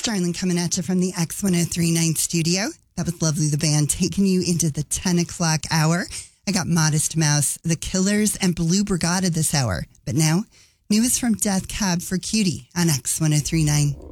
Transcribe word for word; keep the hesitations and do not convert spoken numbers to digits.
Starling coming at you from the X one oh three point nine studio. That was Lovely, the band, taking you into the ten o'clock hour. I got Modest Mouse, The Killers, and Blue Brigada this hour. But now, newest from Death Cab for Cutie on X one oh three point nine.